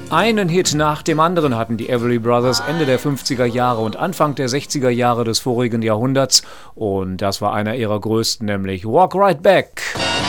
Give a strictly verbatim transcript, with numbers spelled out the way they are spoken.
Einen Hit nach dem anderen hatten die Everly Brothers Ende der fünfziger Jahre und Anfang der sechziger Jahre des vorigen Jahrhunderts. Und das war einer ihrer größten, nämlich Walk Right Back.